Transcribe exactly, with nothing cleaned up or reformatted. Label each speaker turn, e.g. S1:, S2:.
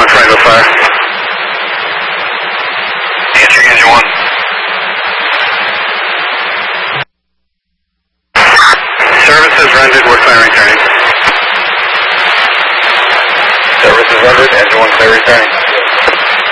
S1: Frango Fire. Answering engine one. Services rendered, we're clear returning. Services rendered, engine one clear returning.